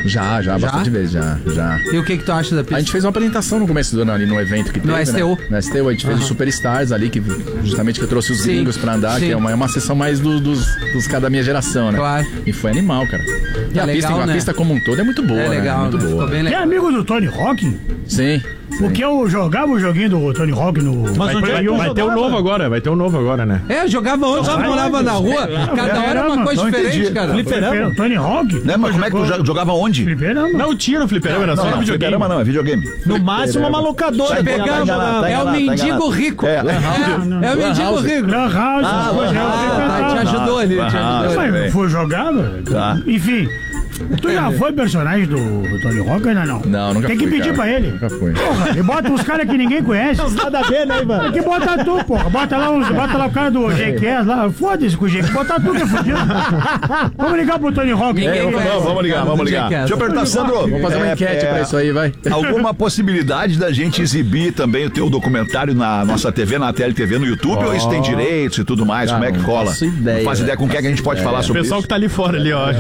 Já, bastante vezes, já. E o que tu acha da pista? A gente fez uma apresentação no começo do ano ali no evento que teve, no STU. Né? No STU, a gente fez o Superstars ali, que justamente que eu trouxe os gringos pra andar, que é uma sessão mais dos caras da minha geração, né? Claro. E foi animal, cara. E a pista como um todo é muito boa, né? Legal, muito boa. Ficou bem legal. É amigo do Tony Hawk? Sim. Porque eu jogava o joguinho do Tony Hawk no... Mas vai ter um novo agora, né? Eu jogava onde? Eu morava na rua. Cada hora era uma coisa diferente, cara. Fliperama? Tony Hawk? Né, mas como é que tu jogava onde? Fliperama. Não tinha no fliperama, era só no videogame. Fliperama não, é videogame. No máximo uma locadora. É o mendigo rico. É o mendigo rico. Lan House. Te ajudou ali. Mas foi jogado? Enfim... Tu já foi personagem do Tony Hawk ainda não? Não, nunca fui. Tem que pedir pra ele. Nunca fui. Porra, ele bota uns caras que ninguém conhece. Nada a ver, né, Ivan? Tem que botar tu, porra. Bota lá o cara do Jackass lá. Foda-se com o Jackass. Bota tu que é fudido. Vamos ligar pro Tony Hawk. Vamos ligar. Deixa eu perguntar, Sandro. Vamos fazer uma enquete pra isso aí, vai. Alguma possibilidade da gente exibir também o teu documentário na nossa TV, na TLTV, no YouTube? Ou isso tem direitos e tudo mais? Como é que cola? Não faz ideia com quem é que a gente pode falar sobre isso. O pessoal que tá ali fora ali, ó.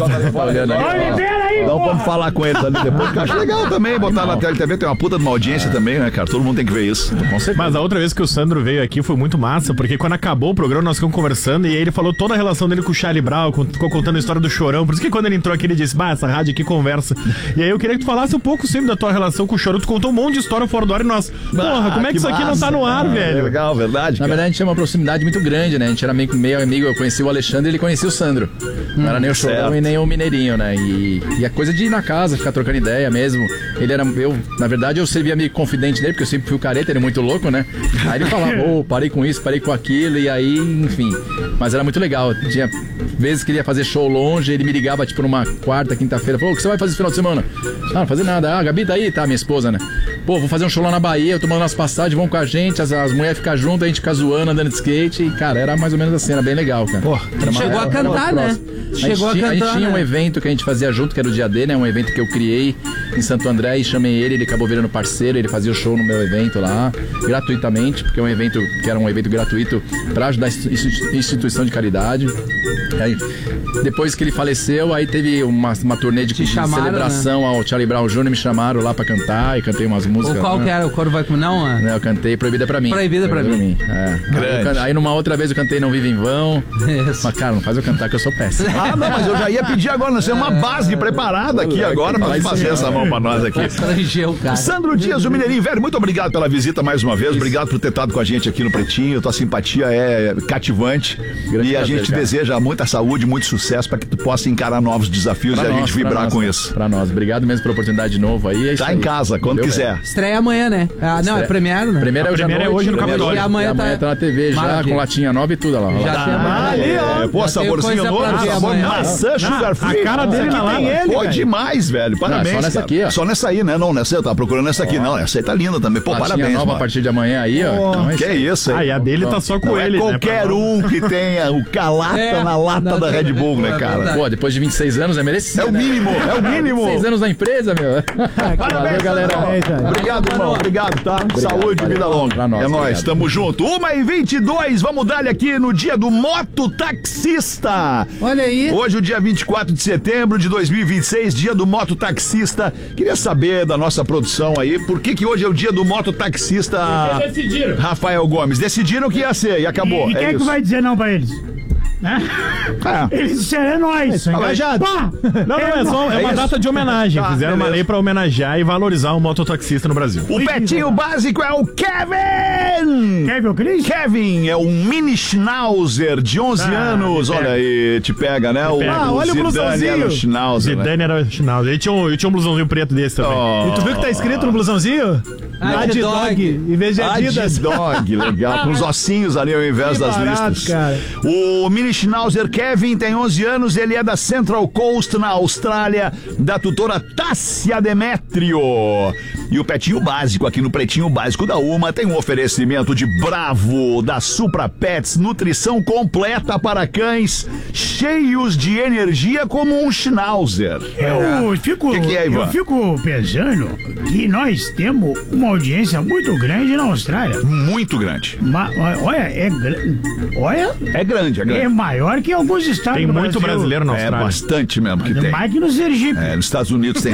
Libera aí, Então vamos falar com eles ali depois, que eu acho legal também botar na TLTV, tem uma puta de uma audiência também, né, cara? Todo mundo tem que ver isso. Com certeza. Mas a outra vez que o Sandro veio aqui foi muito massa, porque quando acabou o programa nós ficamos conversando e aí ele falou toda a relação dele com o Charlie Brown, ficou contando a história do Chorão, por isso que quando ele entrou aqui ele disse, essa rádio aqui conversa. E aí eu queria que tu falasse um pouco sempre da tua relação com o Chorão, tu contou um monte de história fora do ar e nós, porra, como é que isso aqui não tá no ar, velho? Legal, verdade. Na verdade a gente tinha uma proximidade muito grande, né? A gente era meio amigo, eu conheci o Alexandre e ele conhecia o Sandro. Não era nem o Chorão e nem o Mineirinho, né? E a coisa de ir na casa, ficar trocando ideia mesmo. Na verdade, eu servia meio confidente dele, porque eu sempre fui o careta, ele é muito louco, né? Aí ele falava, parei com isso, parei com aquilo, e aí, enfim. Mas era muito legal. Tinha vezes que ele ia fazer show longe, ele me ligava, tipo, numa quarta, quinta-feira, falou, o que você vai fazer esse final de semana? Ah, não fazer nada. Ah, a Gabi tá aí? Tá, minha esposa, né? Pô, vou fazer um show lá na Bahia, eu tô mandando as passagens, vão com a gente, as mulheres ficam juntas, a gente fica zoando, andando de skate, e, cara, era mais ou menos assim, era bem legal, cara. Pô, chegou a cantar, né? A gente tinha um evento que a gente fazia junto, que era o Dia D, né? Um evento que eu criei em Santo André e chamei ele acabou virando parceiro, ele fazia o show no meu evento lá, gratuitamente, porque é um evento que era um evento gratuito pra ajudar a instituição de caridade. Aí, depois que ele faleceu, aí teve uma turnê de celebração, né? Ao Charlie Brown Jr. me chamaram lá pra cantar e cantei umas músicas. Qual que era? O coro vai comer? Não, eu cantei Proibida Pra Mim. Proibida Pra Mim. Aí numa outra vez eu cantei Não Vive em Vão. Mas, cara, não faz eu cantar que eu sou péssimo. Não, mas eu já ia pedir agora, nós temos uma base preparada aqui agora pra fazer essa mão pra nós aqui. Sandro Dias, o Mineirinho, velho, muito obrigado pela visita mais uma vez, obrigado por ter estado com a gente aqui no Pretinho, tua simpatia é cativante e a gente te deseja muita saúde, muito sucesso pra que tu possa encarar novos desafios e a gente vibrar com isso. Pra nós, obrigado mesmo pela oportunidade de novo aí. Tá em casa, quando quiser. Estreia amanhã, né? Não, é premiere, né? Primeira é hoje no Capitólio. E amanhã tá na TV já, com latinha nova e tudo lá. Pô, saborzinho novo, sabor maçã, sugar free. A cara dele na lata. Pô, demais, velho, parabéns. Só nessa aqui, ó. Só nessa aí, né? Não, nessa eu tava procurando essa aqui, não. Essa aí tá linda também. Pô, parabéns, nova mano. A partir de amanhã aí, ó. Que é isso aí. E a dele tá só com ele, qualquer um que tenha o calata na lata da Red Bull, né, cara? Pô, depois de 26 anos é merecido. É o mínimo, é o mínimo. 26 anos na empresa, meu. Parabéns, galera. Obrigado, irmão. Obrigado, tá? Saúde e vida longa. É nóis, tamo junto. 1h22, vamos dar-lhe aqui no dia do mototaxista. Olha aí. Hoje, o dia 24 de setembro de 2026, dia do mototaxista. Queria saber da nossa produção aí, por que hoje é o dia do mototaxista? Decidiram. Rafael Gomes. Decidiram que ia ser e acabou. E quem é que vai dizer não pra eles? Eles disseram, é nóis. Engajado. Não, é uma data de homenagem. Fizeram uma lei pra homenagear e valorizar o mototaxista no Brasil. O petinho básico é o Kevin! Kevin o Cris? Kevin é um mini Schnauzer de 11 anos. Olha aí, te pega, né? Olha o blusãozinho. Era o Schnauzer. Zidane era o Schnauzer. E tinha um blusãozinho preto desse também. E tu viu que tá escrito no blusãozinho? Ad-Dog, em vez de Adidas. Ad-Dog, legal. Com os ossinhos ali ao invés das listas. Cara. O mini Schnauzer Kevin tem 11 anos, ele é da Central Coast, na Austrália, da tutora Tássia Demétrio. E o petinho básico aqui no Pretinho Básico da Uma tem um oferecimento de Bravo, da Supra Pets, nutrição completa para cães, cheios de energia como um Schnauzer. Eu fico pensando que nós temos uma audiência muito grande na Austrália. Muito grande. É grande. É maior que alguns estados do Brasil. Tem muito brasileiro na Austrália. É bastante mesmo que tem. Mais que no Sergipe. Nos Estados Unidos tem